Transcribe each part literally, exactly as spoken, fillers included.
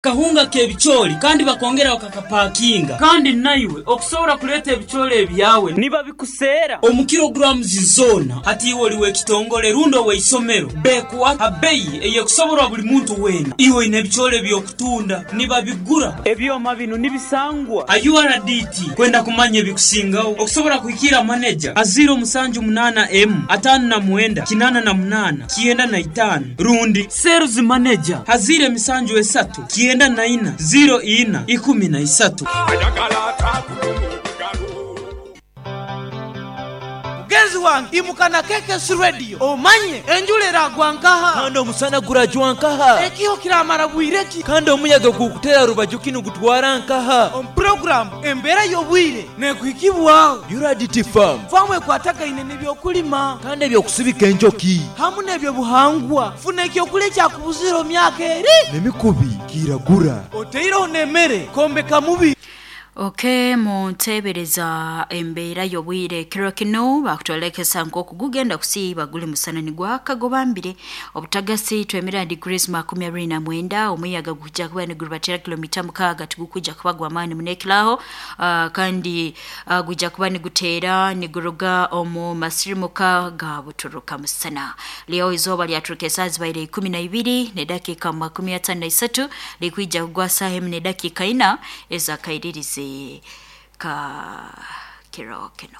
akahunga k'ebicooli kandi bakongera bakakapakinga kandi naiwe okusobola kuleta ebicooli ebyawe niba bikuseera omu kilograms zona hati iwe oliwe ekitongole rundo we isomero bekuwa abeyi eyekusobola buli muntu wena iwe ine ebicooli ebyokutunda niba bigura ebyoma bino nibisangwa U R D T kwenda kumanya ebikusingawo okusobola kuikira manager aziro musanju munana M atano na mwenda kinana na munana kienda na itano rundi sales manager hazire misanju esatu kienda na ina zero ina ikumi na isatu. Gezi wange imukana keke radio omanye enjulera gwankaha kando musana gurajwa nkaha ekiho kiramara bwireki kando omuyaga gukutera rubajukino gutwara nkaha on program embera yobwire nekwikibwaho U R D T farm famwe kwataka ine nebyokulima kandi ebyokusibika enjoki hamu nebyo buhangwa funa ekyokulya kyakubuziro myaka eri nemikubi kiragura oteiro nemere kombe kamubi. Okay, montebereza embera yobwire kiro kino bakutolekesa nkoko gugenda kusiba guli musanani gwa kagobambire obutagasi twemera degrees makumi abiri na mwenda omuyaga gujja kuba ne gubatera kilomita mukaga tugukujja kubagwa amani munekilaho uh, kandi uh, gujja kuba ne gutera ne guruga omu masirimuka ga buturuka musana leo izoba lyaturukesa zibaire kumi na ibiri ne dakika makumi atano na isatu likwijja kugwa sahem ne dakika ina eza kairirize ka kiro kino.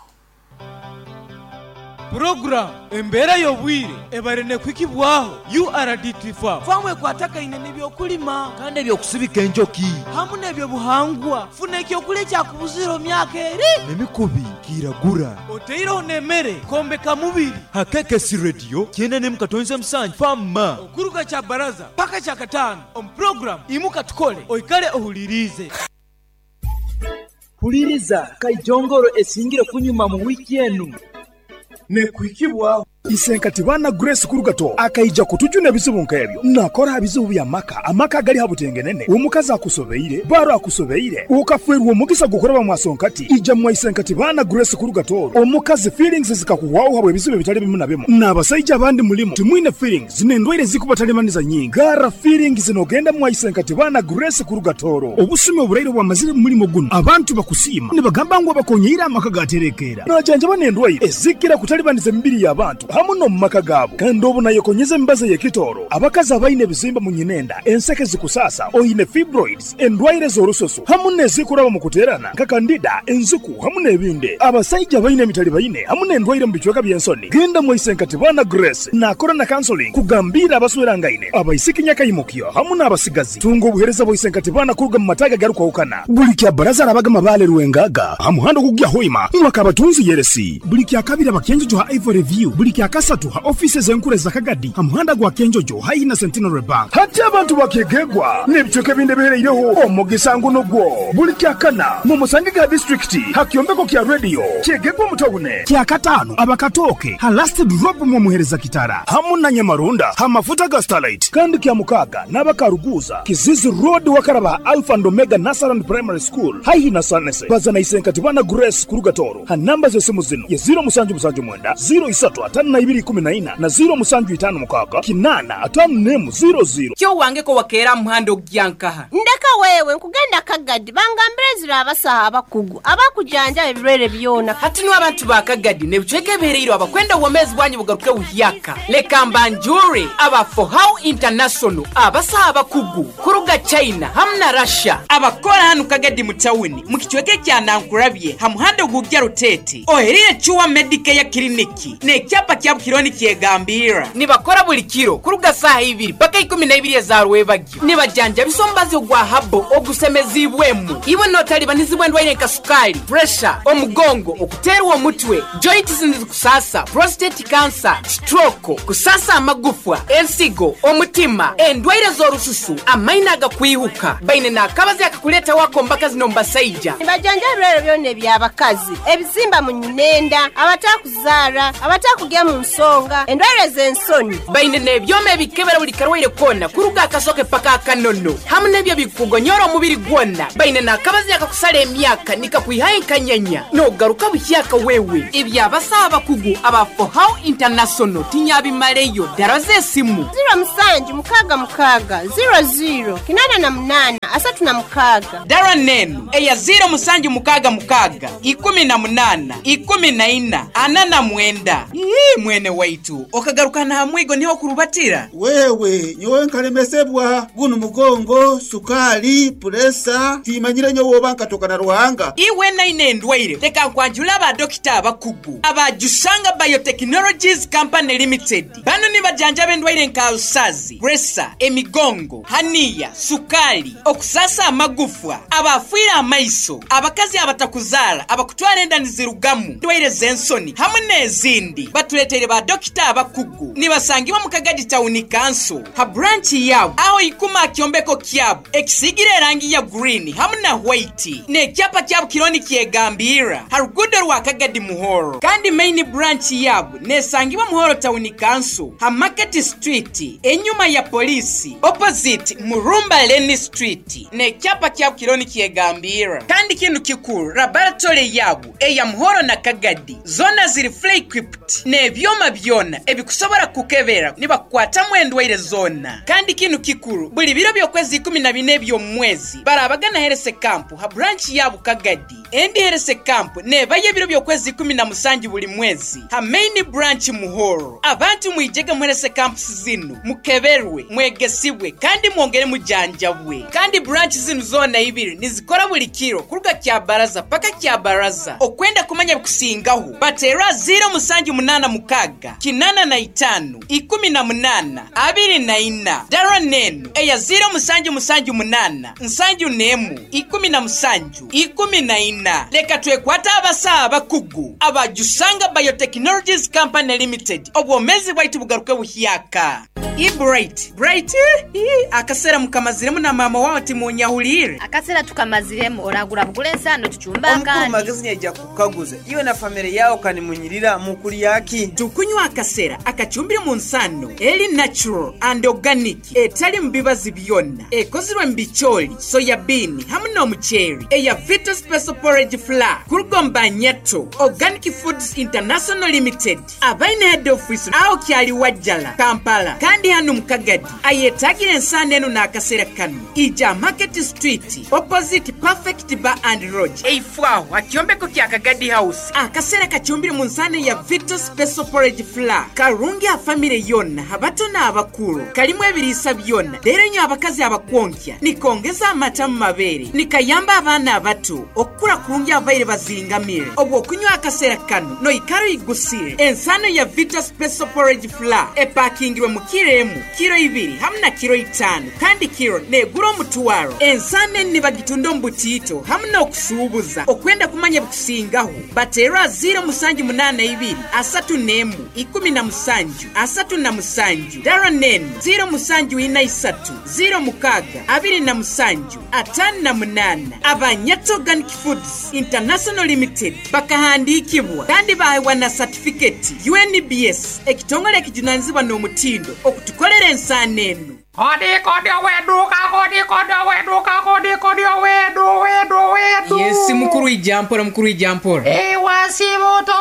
Program embera yobwire ebarene kwikibwaho U R D T farm famwe kwataka ine nebyokulima kandi ebyokusibika enjoki hamu nebyo buhangwa funa ekyokulya kyakubuziro myaka eri nemikubi kiragura oteiro nemere kombe kamubiri hakeke si radio kiene ne mukatonze musanju fama okuruga kya baraza paka kya katano on program imuka tukole oikale ohulirize. Puliriza kaijongoro esingire kunyuma mu wiki enu nekwikibwaho isenkati bana Grace kurugato akaija kutujuna bizibu nkebyo nakora abizibu bya maka amaka gali habutengenene umukaza akusobeire baro akusobeire ukafwerwa omugisa gukora bamwasonkati ija mu isenkati bana Grace kurugato omukazi feelings zikakuwaho habwe bizibu bitali bimu na bimu nabasajja abandi mulimo timwine feelings nendwire zikubatalibaniza nyingi gara feelings zinogenda mu isenkati bana Grace kurugatoro obusime oburairo bwa mazire mulimo guno abantu bakusima nibagamba ngo bakonyira amaka gaterekera najanja banendwire ezikira kutalibaniza mbiri y'abantu hamuno mumaka gabo kandi obuna yekonyeze mbaze yekitoro abakazi abaine bizimba mu nyinenda enseke zikusasa oyine fibroids endwaire z'orusoso hamune zikuraba mu kuterana nka kandida enzuku hamune ebinde abasajja abaine mitali baine hamune endwaire mu bichweka byensoni genda mu isenkati bana Grace na corona counseling kugambira abaswera ngaine abaisikinya kayimukyo hamune abasigazi tungo obuhereza bo isenkati bana kuruga mu mataga garuka ukana buli kya baraza abagama bale ruwengaga hamuhando kugya hoima mwaka batunzi yeresi buli kya kabira bakenjo ha Ivory Review buli kya kasatu ha offices enkure za Kagadi hamuhanda gwa Kenjojo haina Centenary Bank hati abantu bakegegwa nebichoke binde bereireho omugisango nogwo buli kya kana mu Musangiga district hakyombeko kya radio kegegwa mutobune kya katano abakatoke ha last drop mu muhereza kitara hamuna Nyamarunda ha mafuta ga Starlight kandi kya mukaga nabakaruguza Kizizi Road wakaraba Alpha and Omega Nursery Primary School haina Sanese bazana isenkati bana Grace kurugatoro ha namba ze simu zino ya zero musanju musanju mwenda zero isatu atanu na ibiri kumi na ina na zero musanju itanu mukaga kinana atanu nemu zero zero kyo wange ko wakera muhando gyankaha ndeka wewe nkugenda Kagadi bangambire zira abasaha abakugu abakujanja ebirere byona hati no abantu ba Kagadi ne bichweke bereiro abakwenda womezi bwanyu bugaruke uhyaka leka mbanjure aba for how international abasaha abakugu kuruga China hamna Russia abakora hanu Kagadi mutawuni mukichweke kya nankurabye hamuhando gugya rutete oherire chuwa medical ya kliniki ne kyapa kya kironi kyegambira nibakora buli kiro kuruga saha ibiri paka ikumi na ibiri za rwebagyo nibajanja bisombaze gwa habo ogusemezibwemu iwe notali banizibwe ndwaine kasukali pressure omugongo okuterwa omutwe joints kusasa prostate cancer stroke kusasa amagufwa ensigo omutima endwaire zorususu amaina agakwihuka baine nakabaze akakuleta wako mbaka zinomba saija nibajanja rero byone byabakazi ebizimba mu nyinenda abatakuzara abatakugya mu nsonga endwaire zensoni baine nebyome bikebera buli karwaire kona kuruga akasoke paka kanono hamwe nebyo bikugo kugonyora omubiri gwonna baine nakabazi akakusala emyaka nikakwiha enkanyanya nogaruka buhyaka wewe ebyabasaba abakugu aba For How International tinyabimaleyo ddala z'essimu ziro musanju mukaga mukaga ziro ziro kinana na munana asatu na mukaga ddala neno eya ziro musanju mukaga mukaga ikumi na munana ikumi na ina ana na mwenda ii mwene waitu okagarukana hamwigo niho kurubatira wewe nyowe nkalemesebwa guno mugongo sukali presa timanyire nyo woba nkatoka na ruhanga iwe naine ndwaire leka nkwanjula aba dokita abakugu aba Jusanga Biotechnologies Company Limited bano ni bajanja bendwaire nkalusazi presa emigongo hania sukali okusasa amagufwa abafwira amaiso abakazi abatakuzala abakutwara endani zirugamu ndwaire zensoni hamwe n'ezindi batuletere ba dokita abakugu nibasangibwa mu Kagadi Town Council ha branch yabo aho ikuma kyombeko kyabo ekisigire rangi ya green hamwe na white ne kyapa kyabo kironi kyegambira harugudo rwa Kagadi Muhoro kandi main branch yabo nesangibwa Muhoro Town Council ha Market Street enyuma ya polisi opposite Murumba Lane Street ne kyapa kyabo kironi kyegambira kandi kintu kikuru laboratory yabo eya Muhoro na Kagadi zona ziri fully equipped ne byoma byona ebikusobora kukebera niba kwata mwendwaire zona kandi kintu kikuru buli biro byokwezi kumi na bine byo mwezi barabagana herese camp ha branch yabo Kagadi endi herese camp ne baye biro byokwezi kumi na musanju buli mwezi ha main branch Muhoro abantu mwijege muherese camp zino mukeberwe mwegesibwe kandi mwongere mujanjabwe kandi branch zino zona ibiri nizikora buli kiro kuruga kya baraza paka kya baraza okwenda kumanya kusingaho batera ziro musanju munana mukaga kinana na itanu ikumi na munana abiri na ina dara neno eya ziro musanju musanju munana nsanju nemu ikumi na musanju ikumi na ina leka twekwata abasa abakugu aba Jusanga Biotechnologies Company Limited obwomezi bwaitu bugaruke buhyaka ibright bright akasera mukamaziremu na mama wawe timunyahulire akasera tukamaziremu oragura bugulesa no tuchumbanga omukuru magazine yajja kukaguza iwe na family yao kanimunyirira mukuli yaki tukunywa akasera akachumbire mu nsano eli natural and organic etali mbibazi byonna ekozirwa mbicholi soya bean hamwe n'omucheri eya Vita Special Porridge Flour kurugomba nyato Organic Foods International Limited abaine head office aho kyali wajjala Kampala kandi hano mu Kagadi ayetagira ensano eno n'akasera kano ija Market Street opposite Perfect Bar and Lodge eifwaho akyombeko kya Kagadi House akasera kachumbire mu nsano ya Vita Special Porridge Flour karungi a family yonna abato n'abakuru kalimu ebirisa byonna lero nyo abakazi abakwonkya nikongeza amata mu mabere nikayamba abana abato okukura kurungi abaire bazingamire obwo okunywa akasera kano no ikaro igusire ensano ya Vita Special Porridge Flour epakingirwe mu kiremu kiro ibiri hamna kiro itanu kandi kiro neguro mutwaro ensano ni bagitundo mbutito hamna okusubuza okwenda kumanya bukusingaho batera ziro musanju munana ibiri asatu nemu ikumi na musanju asatu na musanju dara nenu ziro musanju ina isatu ziro mukaga abiri na musanju atanu na munana abanyato Organic Foods International Limited bakahandikibwa kandi bahewa na certificate U N B S ekitongole kijunanzibwa n'omutindo okutukolera ensano eno Kodi kodi weduka kodi kodi weduka kodi kodi wedu wedu wedu Yes mukuru ijampora mukuru ijampora Ewa sibuto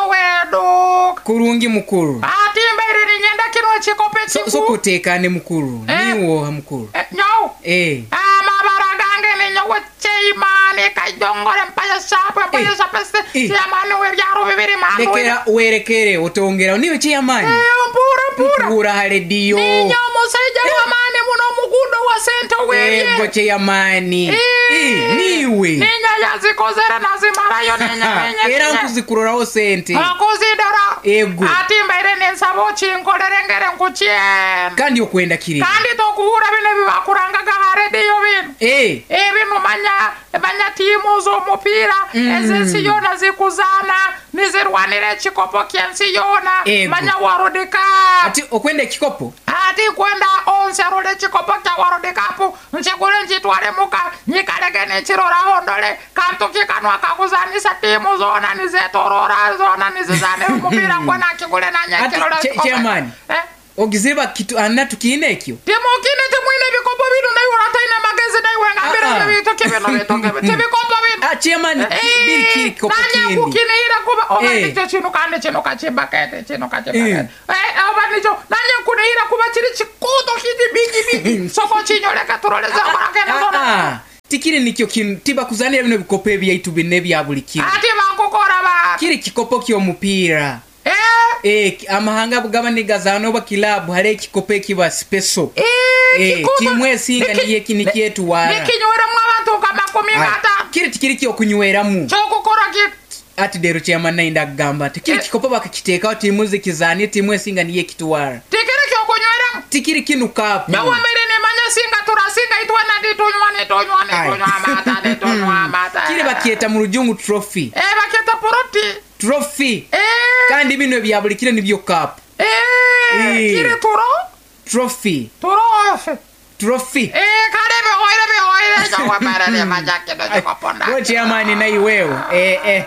wedu Kurungi mukuru Ati mbere nyenda kino chikope chiku So kutekane mukuru eh? Niwo ha mukuru eh, Nyo Eh Ama baragange ni nyo cheimane kaidongore mpaya sapo mpaya sapeste Yamane weriaro bibiri manu Lekera werekere otongera niwe cheyamane Eh mpura mpura Mpura haledio Ninyo museja wamane muno mugundo wa sento wewe Ego cheyamani Eh niwe Ninya yazikozera nazimarayo ninya ninya Era nkuzikurora sente Akuzidara Ego Ati mbere nensabo chinkolere ngere nkuchien Kandi okwenda kiri Kandi tokuhura bine bibakurangaga radio bino Eh Eh bino manya banya timu zo mupira mm. Ezensi yona zikuzana nizirwanire chikopo kyensi yona Ego. Manya warodeka Ati okwenda kikopo Ati kwenda onse rode chikopo kya warodekapo Nchikure nchitware muka Nyikarege nechirora hondole Kanto kikanwa kakuzanisa timu zona Nizetorora zona nizizane mupira Kwena kikule na nyekirora chikopo Chairman eh? Ogiziba kitu anna tukiine ekyo Timu kine timu ine bikopo bidu na iwarata ine magezi na iwe ngambira bito kibino bito kibino tibikopo bino ah chairman bili kiri kopo kindi nanya kukinira kuba obani cyo chino kandi chino kachimba kete chino kachimba kete eh obani cyo nanya kunira kuba chiri chikuto kidi bigi bigi soko chinyole katuroleza barakena zona tikiri nikyo kintu tiba kuzanira bino bikopo ebyaitu bine bya buli kintu ati bakukora ba kiri kikopo kyo mupira eh eh amahanga bugabaniga zano ba club hare kikopo kiba special eh eh kimwe singa niye kiniki yetu wara nikinywera mu abantu kama kumi gata kiri tikiri kyo kunywera mu cyo gukora ki ati dero chairman nainda gamba tikiri kikopo bakakiteka ati muziki zani timwe singa niye kitwara tikiri kyo kunywera tikiri kinu kapu nawe mbere ne manya singa turasinga itwana nditonywane tonywane tonywa mata ne tonywa mata kire bakieta mu rujungu trophy eh bakieta poroti trophy eh kandi bino bya buli kire nibyo cup eh kire turo trophy turo trophy eh kare be oire be oire jawa para ne majake do kopona wo chairman na iwewe eh eh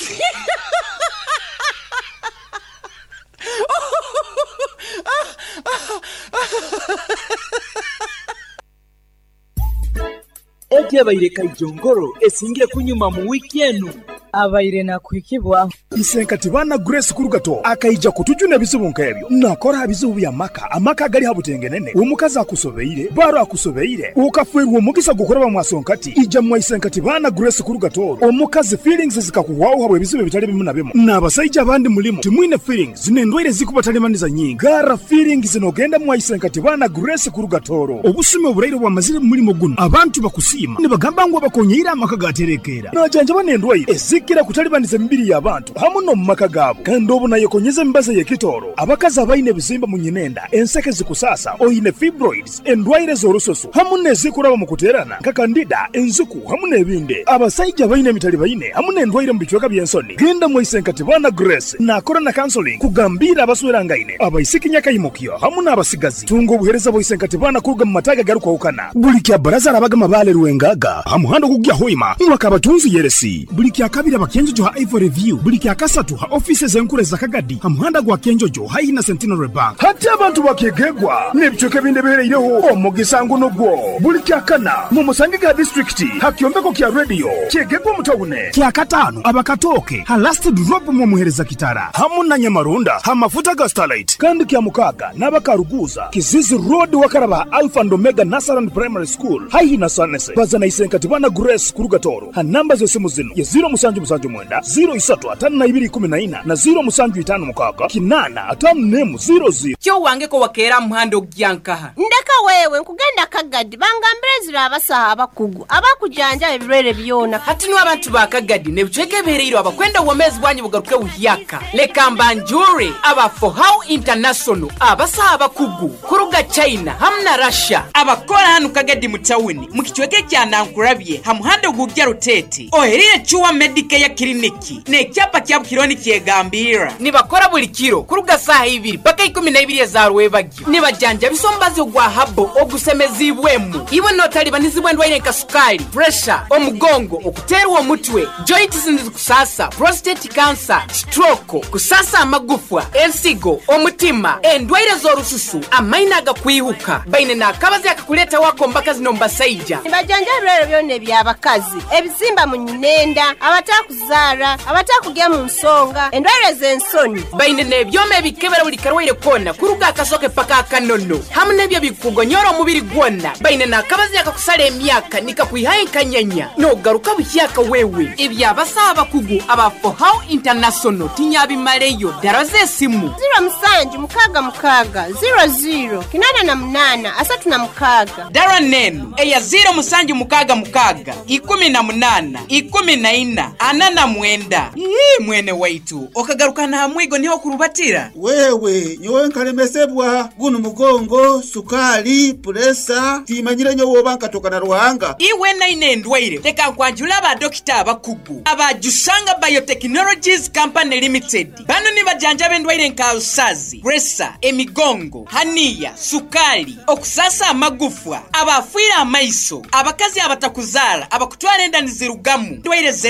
Eti abaire kajongoro esinge kunyuma mu weekend abaire nakwikibwa isenkati bana Grace Kurugato akaija kutujuna bizibu nkebyo nakora bizibu bya maka amaka gali habutengenene umukaza akusobeire baro akusobeire ukafirwa umugisa gukora bamwasonkati ija mu isenkati bana Grace Kurugato omukazi feelings zikakuwaho habwe bizibu bitali bimu na bimu nabasaija abandi mulimo timwine feelings zinendwire zikubatalемaniza nyingi gara feelings zinogenda mu isenkati bana Grace Kurugato obusime oburaire bwa mazire mulimo guno abantu bakusima nibagamba ngo bakonyira amaka gaterekera najanja banendwire ezikira kutalibaniza mbiri y'abantu hamuno mumaka gabo kandi obu nayo konyeza mbaza ye kitoro abakazi abaine bizimba mu nyinenda enseke zikusasa oyine fibroids endwaire z'orusoso hamune zikuraba mu kuterana nka kandida enzuku hamune ebinde abasaija baine mitali baine hamune endwaire mu bichweka byensoni genda mu isenkati bana Grace nakora na counseling kugambira abaswera ngaine abaisikinya kayimukyo hamune abasigazi tungo buhereza bo isenkati bana kuruga mu mataga garuka ukana buli kya baraza abagama bale ruwengaga hamuhando kugya hoima mwaka abatunzi yeresi buli kya kabiri abakenjojo ha Ivory Review buli kya kasatu ha offices enkure za Kagadi hamuhanda gwa kenjojo hayi na Centenary Bank hata abantu bakegegwa nebichoke binde bereireho omugisango nogwo buli kya kana mu Musangiga district hakyombeko kya radio kegegwa mutawune kya katano abakatoke ha last drop mu muhereza kitara hamuna Nyamarunda ha mafuta ga Starlight kandi kya mukaga nabakaruguza Kizizi Road wakaraba Alpha and Omega Nursery and Primary School hayi na Sanese bazana isenkati bana Grace Kurugatoro ha namba zose muzino ya zero musanju musanju mwenda zero isatu atanu na ibiri kumi na ina na zero musanju itanu mukaga kinana atanu nemu zero zero kyo wange ko wakera muhando gyankaha ndeka wewe nkugenda Kagadi bangambirezira abasaha abakugu abakujanja ebirwere byona hati no abantu ba Kagadi ne bichweke bereiro abakwenda womezi bwanyu bugaruke uhiyaka leka mbanjure aba for how international abasaha abakugu kuruga China hamna Russia abakora hanu Kagadi mutawuni mukichweke kya nankurabye hamuhando gugya rutete oherire chuwa Medicare Clinic ne cyapa kya kironi kyegambira nibakora buli kiro kuruga saha ibiri paka ikumi na ibiri za rwebagyo nibajanja bisombazi ogwa habo ogusemezibwemu iwe notali banizibwe ndwaire kasukali pressure omugongo okuterwa omutwe joints kusasa prostate cancer stroke kusasa amagufwa ensigo omutima endwaire zorususu amaina agakwihuka baine nakabazi akakuleta wako mbaka zinomba saija nibajanja ebirwere byone byabakazi ebizimba mu nyinenda abatakuzara abatakugya mu nsonga endwaire z'ensoni baine nebyome bikebera buli karwaire kona kuruga akasoke paka akanono hamwe nebyo bikugonyora omubiri gwonna baine nakabazi akakusala emyaka nikakwihayinkanyanya nogaruka buhyaka wewe ibyabasaba kugu aba for how international tinyabimaleyo daraze simu zero musanju mukaga mukaga zero zero kinana na munana asatu na mukaga dara nenu eya zero musanju mukaga mukaga ikumi na munana ikumi na ina anana mwenda ii mwene waitu okagarukana hamwigo niho kurubatira wewe nyowe nkalemesebwa guno mugongo sukali presa timanyire nyowo bankatoka na ruhanga iwe na inendwaire teka kwanjula aba dokita abakugu aba Jusanga Biotechnologies Company Limited bano ni bajanja bendwaire nkarusazi presa emigongo hania sukali okusasa amagufwa abafira amaiso abakazi abatakuzara abakutwara endani zirugamu ndwaire zensoni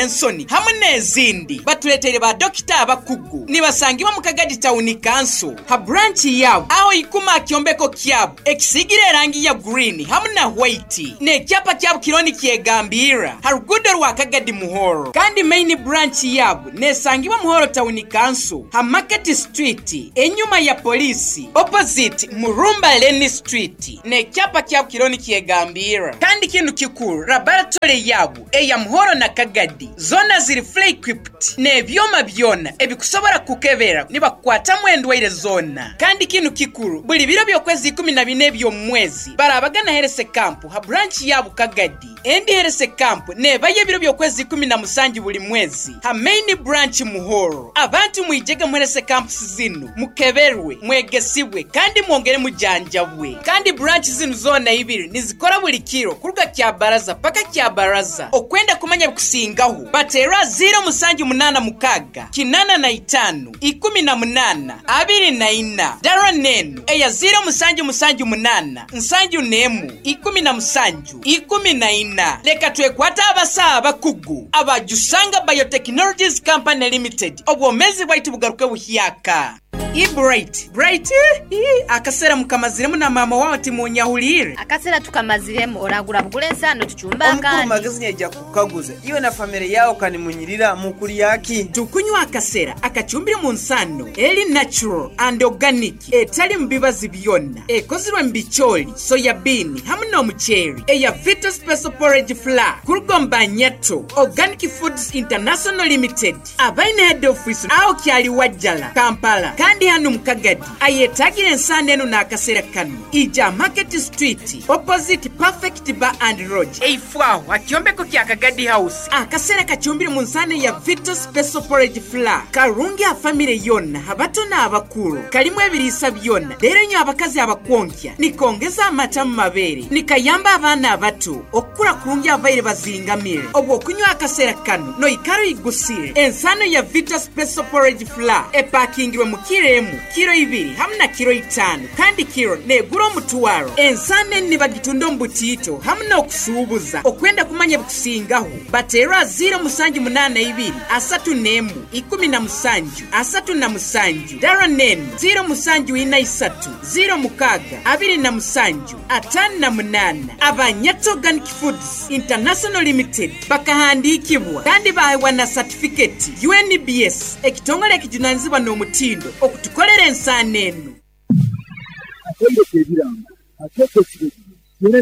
hamwe n'ezindi batuletere ba dokita abakugu nibasangibwa mu Kagadi Town Council ha branch yabo aho ikuma kyombeko kyabo ekisigira erangi ya green hamwe na white ne kyapa kyabo kironi kyegambira ha rugudo rwa Kagadi Muhoro kandi main branch yabo nesangibwa Muhoro Town Council ha Market Street enyuma ya polisi opposite Murumba Lane Street ne kyapa kyabo kironi kyegambira kandi kintu kikuru laboratory yabo eya Muhoro na Kagadi zona ziri fully equipped ne byoma byona ebikusobora kukebera niba kwata mwendwaire zona kandi kintu kikuru buli biro byokwezi kumi na bine byo mwezi barabagana herese camp ha branch yabo Kagadi endi herese camp ne baye biro byokwezi kumi na musanji buli mwezi ha main branch Muhoro abantu mwijega muherese camp zinu mukeberwe mwegesibwe kandi mwongere mujanjabwe kandi branch zinu zona ibiri nizikora buli kiro kuruga kya baraza paka kya baraza okwenda kumanya kusingaho batera zero musanji munana mukaga kinana na itanu ikumi na munana abiri na ina daro nenu eya zero musanji musanji munana nsanji nemu ikumi na musanju ikumi na ina leka twekwata abasa abakugu abajusanga Biotechnologies Company Limited obwomezi bwaitu bugaruke buhyaka Ibright bright akasera mukamaziremu na mama wawe timunyahulire akasera tukamaziremu oragura bugulesa no tuchumbanga omukuru magazine ejja kukaguza iwe na family yao kani munyirira mukuri yaki tukunywa akasera akachumbire mu nsano eli natural and organic etali mbibazi byonna ekozirwe mbicholi soya bean hamwe n'omucheri eya Vita Special Porridge Flour kurugomba nyato Organic Foods International Limited abaine head office aho kyali wajjala Kampala kandi hano mukagadi ayetagire ensane eno nakasera kanu ija Market Street opposite Perfect Bar and Lodge eifwaho akyombeko kya Kagadi House akasera kachumbire mu nsane ya Vita Special Porridge Flour karungi a family yonna abato na abakuru kalimu ebirisa byonna dero nyo abakazi abakonkya nikongeza amata mu mabere nikayamba abana abato okukura kurungi abaire bazingamire obwo okunywa akasera kanu no ikaro igusire ensano ya Vita Special Porridge Flour epakingirwe mu kiremu kiro ibiri hamna kiro itanu kandi kiro negura omutwaro ensane ni bagitundo mbutito hamna okusubuza okwenda kumanya bukusingaho batera zero musanji munana ibiri asatu nemu ikumi na musanju asatu na musanju dara nenu zero musanju ina isatu zero mukaga abiri na musanju atanu na munana abanyato Organic Foods International Limited bakahandikibwa kandi bahewa na certificate U N B S ekitongole ekijunanzibwa n'omutindo okutukolera ensane eno Akwende kebiranga, akeke kirezi.